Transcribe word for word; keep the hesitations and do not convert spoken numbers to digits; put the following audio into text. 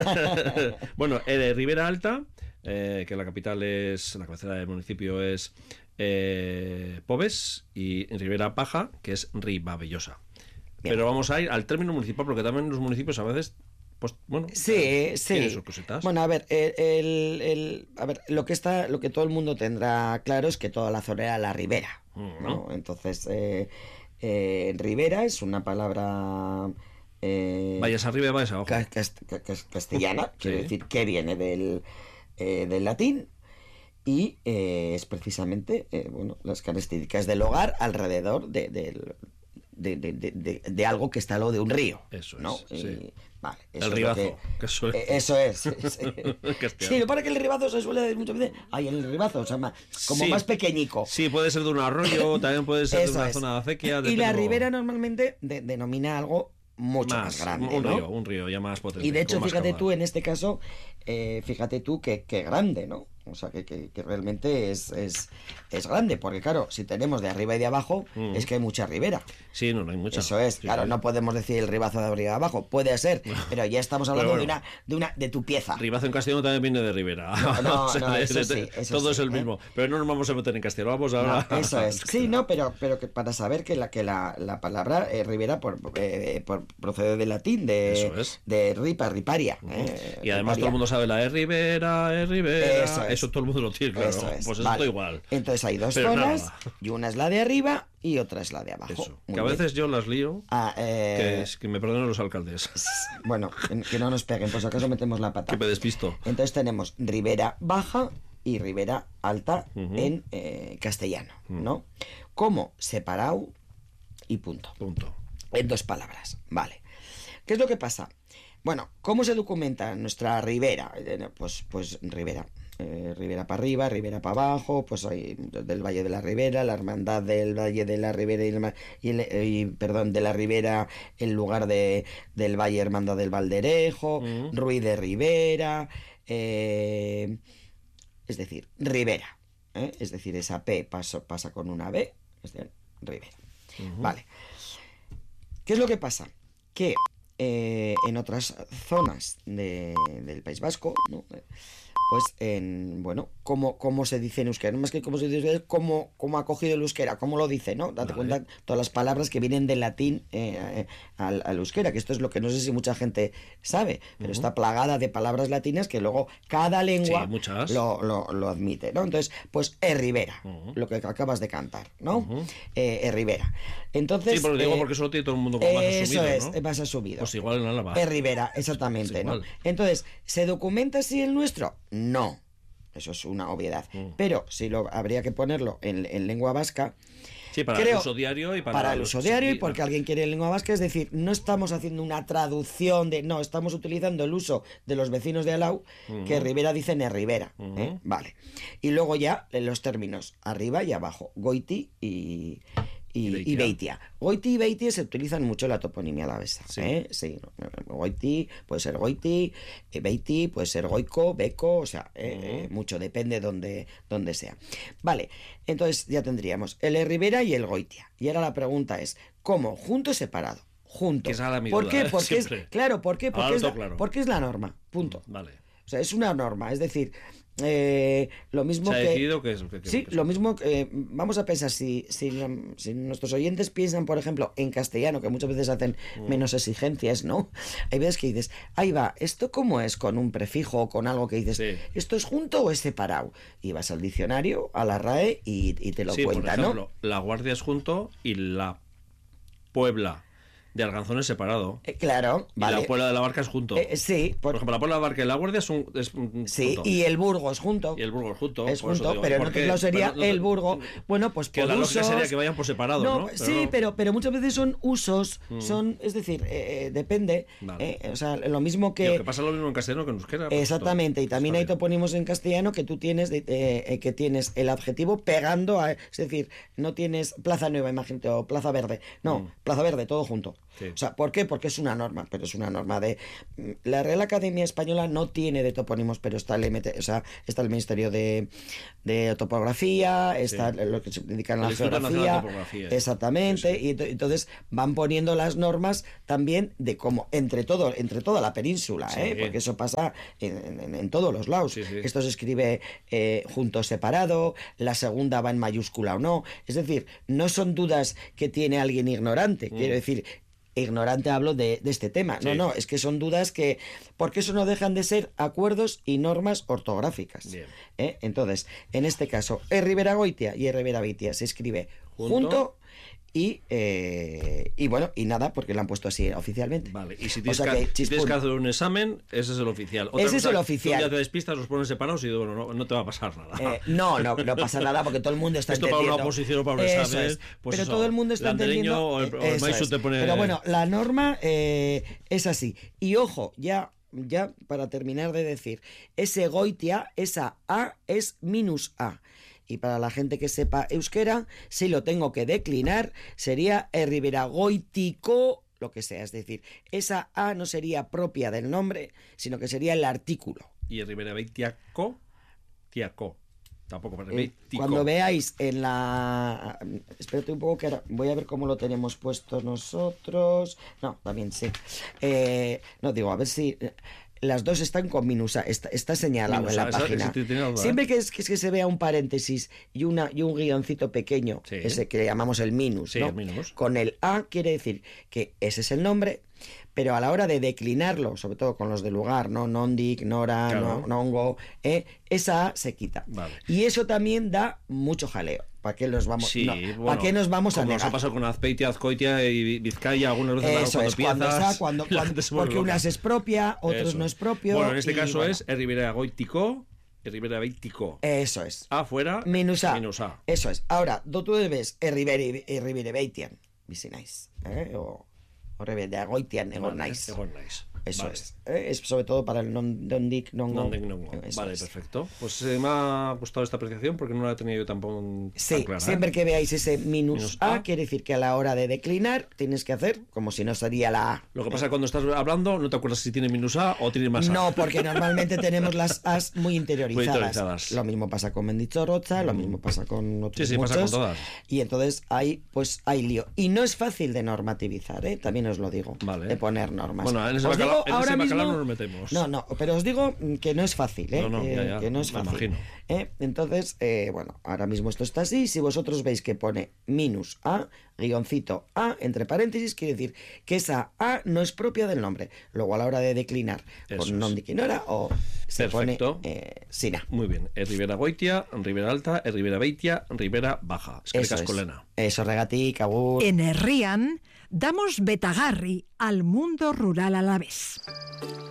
Bueno, eh, Ribera Alta, eh, que la capital es, la cabecera del municipio es eh, Pobes, y Ribera Baja, que es Ribavellosa. Bien. Pero vamos a ir al término municipal, porque también los municipios a veces, pues, bueno, sí, eh, sí. tienen sus cositas. Bueno, a ver, el, el, el, a ver, lo que está, lo que todo el mundo tendrá claro es que toda la zona era la ribera, uh-huh. ¿no? Entonces, eh, eh, ribera es una palabra eh, vayas arriba y vayas abajo. Cast, cast, cast, castellana, sí. Quiero decir que viene del, eh, del latín. Y eh, es precisamente eh, bueno, las características del hogar alrededor de, de, de, de, de, de, de algo que está al lado de un río. Eso ¿no? es. Y, sí. Vale, eso el ribazo. Es que, que eso es. Eh, eso es. Sí, sí, para que el ribazo se suele decir muchas veces. Ay, el ribazo, o sea, más, como sí. más pequeñico. Sí, puede ser de un arroyo, también puede ser eso de una es. zona de acequia. Y la ribera normalmente de, denomina algo mucho más, más grande. Un ¿no? río, un río ya más potente. Y de hecho, fíjate cabal. tú, en este caso, eh, fíjate tú que, que grande, ¿no? O sea, que, que, que realmente es, es, es grande, porque claro, si tenemos de arriba y de abajo, mm. es que hay mucha ribera. Sí, no, no hay mucha. Eso es, sí, claro, sí. no podemos decir el ribazo de arriba y abajo, puede ser, pero ya estamos hablando bueno, de una de una de tu pieza. Ribazo en castellano también viene de ribera. No, no, o sea, no de, eso de, sí, eso todo sí, es el ¿eh? mismo, pero no nos vamos a meter en castellano, vamos ahora. No, eso es. Sí, no, pero pero que para saber que la que la, la palabra eh, ribera por, eh, por procede del latín de eso es. de ripa, riparia. Uh-huh. eh, y además riparia. todo el mundo sabe la de ribera, es ribera. Eso, es. Eso todo el mundo lo tiene, claro. Eso es. Pues vale. esto igual. Entonces hay dos pero zonas nada. y una es la de arriba y otra es la de abajo. Eso. Que a veces yo las lío. Ah, eh... que, es, que me perdonen los alcaldes. Bueno, que no nos peguen, por si acaso metemos la pata. Que me despisto. Entonces tenemos Ribera Baja y Ribera Alta uh-huh. en eh, castellano, uh-huh. ¿no? Como separado y punto. Punto. En dos palabras, vale. ¿Qué es lo que pasa? Bueno, ¿cómo se documenta nuestra ribera? Pues, pues ribera. Eh, Ribera para arriba, Ribera para abajo, pues hay del Valle de la Ribera, la hermandad del Valle de la Ribera y, el, y, el, y perdón, de la Ribera en lugar de del Valle Hermandad del Valderejo, uh-huh. Ruiz de Ribera, eh, es decir, Ribera, ¿eh? Es decir, esa P pasa, pasa con una B, es decir, Ribera. Uh-huh. Vale. ¿Qué es lo que pasa? Que eh, en otras zonas de, del País Vasco, ¿no? Pues en, bueno, cómo, cómo se dice en euskera, no más que cómo se dice, cómo, cómo ha cogido el euskera, cómo lo dice, ¿no? Date vale. cuenta todas las palabras que vienen del latín eh, al, al euskera, que esto es lo que no sé si mucha gente sabe, pero uh-huh. está plagada de palabras latinas que luego cada lengua sí, lo, lo, lo admite, ¿no? Entonces, pues es Ribera, uh-huh. lo que acabas de cantar, ¿no? Uh-huh. Eh, es Ribera. Entonces, sí, pero lo digo eh, porque eso lo tiene todo el mundo como más eso asumido, es, ¿no? más asumido. Pues igual en Álava. Es Ribera, exactamente, ¿no? Entonces, ¿se documenta así el nuestro? No. Eso es una obviedad. Mm. Pero si lo habría que ponerlo en, en lengua vasca. Sí, para creo, el uso diario y para, para el uso diario y porque alguien quiere en lengua vasca. Es decir, no estamos haciendo una traducción de. No, estamos utilizando el uso de los vecinos de Alau, uh-huh. que Ribera dicen es Ribera. Uh-huh. ¿eh? Vale. Y luego ya en los términos arriba y abajo. Goiti y. Y, y Beitia. Goiti y Beitia se utilizan mucho en la toponimia alavesa. Sí. ¿eh? Sí. Goiti puede ser Goiti, Beiti puede ser Goico, Beco, o sea, uh-huh. eh, mucho, depende donde, donde sea. Vale, entonces ya tendríamos el Ribera y el Goitia. Y ahora la pregunta es, ¿cómo? ¿Junto o separado? Junto. Que es mi ¿Por duda, qué? ¿eh? Porque es, claro, ¿por qué? Porque es, la, claro. porque es la norma. Punto. Vale. O sea, es una norma, es decir, eh, lo mismo Se ha que, decidido que es que, que, sí, que lo mismo que eh, vamos a pensar si, si, si nuestros oyentes piensan, por ejemplo, en castellano, que muchas veces hacen mm. menos exigencias, ¿no? Hay veces que dices, ahí va, ¿esto cómo es con un prefijo o con algo que dices, sí. ¿esto es junto o es separado? Y vas al diccionario, a la R A E y, y te lo sí, cuenta, por ejemplo, ¿no? La Guardia es junto y la Puebla de Arganzón es separado. Eh, claro, y vale. la Puebla de la Barca es junto. Eh, sí. Por... por ejemplo, la Puebla de la Barca y la Guardia es un, es un sí, junto. y el Burgos junto. Y el Burgos junto. Es junto, digo, pero en otro lado sería bueno, no, el Burgo. Bueno, pues que por la usos... lógica sería que vayan por separado, ¿no? ¿no? Pero sí, no. pero, pero muchas veces son usos, mm. son, es decir, eh, depende. Vale. Eh, o sea, lo mismo que... Digo, que pasa lo mismo en castellano que en euskera. Pues exactamente, y también hay topónimos en castellano que tú tienes, de, eh, que tienes el adjetivo pegando a... Es decir, no tienes Plaza Nueva, imagínate, o Plaza Verde. No, mm. Plaza Verde, todo junto. Sí. O sea, ¿por qué? Porque es una norma, pero es una norma de... La Real Academia Española no tiene de topónimos, pero está el, M T, o sea, está el Ministerio de, de Topografía, está sí. lo que se dedica a la geografía. Exactamente, sí, sí. Y ent- entonces van poniendo las normas también de cómo, entre todo, entre toda la península, sí. ¿eh? Porque eso pasa en, en, en todos los lados. Sí, sí. Esto se escribe eh, junto o separado, la segunda va en mayúscula o no. Es decir, no son dudas que tiene alguien ignorante, mm. quiero decir... ignorante hablo de, de este tema. Sí. No, no, es que son dudas que... Porque eso no dejan de ser acuerdos y normas ortográficas. ¿Eh? Entonces, en este caso, E Riberagoitia y E Riberabeitia se escribe junto, junto y, eh, y bueno, y nada, porque lo han puesto así oficialmente. Vale, y si tienes, o sea que, que, si tienes que hacer un examen, ese es el oficial. Otra ese cosa, es el oficial. Tú ya te despistas, los pones separados y bueno, no, no te va a pasar nada. Eh, no, no, no pasa nada porque todo el mundo está Esto entendiendo. Esto para una oposición o para un examen. Es. Pues pero eso, todo el mundo está entendiendo. O el, o el Maisu te pone... Pero bueno, la norma eh, es así. Y ojo, ya... Ya para terminar de decir, ese goitia, esa A es minus A. Y para la gente que sepa euskera, si lo tengo que declinar, sería E Riberagoitiko, lo que sea. Es decir, esa A no sería propia del nombre, sino que sería el artículo. Y E Riberabeitiako, tiaco. Tampoco para eh, cuando veáis en la... Espérate un poco que ahora voy a ver cómo lo tenemos puesto nosotros. No, también sí. Eh, no, digo, a ver si... Las dos están con minusa, está, está señalado minusa, en la página. Esa, esa duda, siempre ¿eh? que, es, que es que se vea un paréntesis y, una, y un guioncito pequeño, sí. ese que llamamos el minus, sí, ¿no? El minus. Con el A quiere decir que ese es el nombre, pero a la hora de declinarlo, sobre todo con los de lugar, ¿no? Nondik, Nora, claro. no, Nongo, eh, esa A se quita. Vale. Y eso también da mucho jaleo. ¿Para qué nos vamos, sí, no, bueno, ¿para qué nos vamos a negar? Nos ha pasado con Azpeitia, Azcoitia y Vizcaya, algunas veces Eso cuando es, piezas, cuando está, cuando, cuando, porque unas es propia, otros Eso. no es propio. Bueno, en este y, caso bueno. es E Riberagoitiko, E Riberabeitico. Eso es. A fuera, minus A. minus A. Eso es. Ahora, tú ves E Riberebeitian, visinais, ¿eh? o, o Riberagoitian, egornais. Egornais. Eso vale. es. ¿eh? Es sobre todo para el non-dic, non-go. Vale, es. Perfecto. Pues eh, me ha gustado esta apreciación porque no la he tenido yo tampoco sí, tan clara. Siempre ¿eh? que veáis ese minus, minus A, A, quiere decir que a la hora de declinar tienes que hacer como si no sería la A. Lo que pasa es ¿eh? que cuando estás hablando no te acuerdas si tiene minus A o tiene más A. No, porque normalmente tenemos las A's muy interiorizadas. Muy interiorizadas. Lo mismo pasa con Mendichorroza, lo mismo pasa con otros Sí, sí, muchos. pasa con todas. Y entonces hay, pues, hay lío. Y no es fácil de normativizar, ¿eh? También os lo digo. Vale. De poner normas. Bueno, en ese os bacalao, digo, en ese ahora bacalao mismo, no nos metemos. No, no, pero os digo que no es fácil, ¿eh? No, no, eh, ya, ya, que no es me fácil. imagino. ¿eh? Entonces, eh, bueno, ahora mismo esto está así. Si vosotros veis que pone minus A, guioncito A, entre paréntesis, quiere decir que esa A no es propia del nombre. Luego a la hora de declinar Eso con es. non diquinora o se Perfecto. pone eh, sina. Muy bien. E Riberagoitia, Ribera Alta, E Riberabeitia, Ribera Baja. Es que Eso cascolena. es. Eso, regatic, agur. En Herrian damos betagarri al mundo rural alavés.